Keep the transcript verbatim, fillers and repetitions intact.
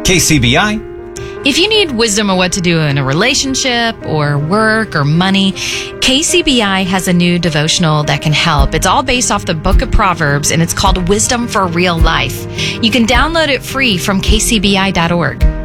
K C B I. If you need wisdom on what to do in a relationship or work or money, K C B I has a new devotional that can help. It's all based off the book of Proverbs, and it's called Wisdom for Real Life. You can download it free from k c b i dot org.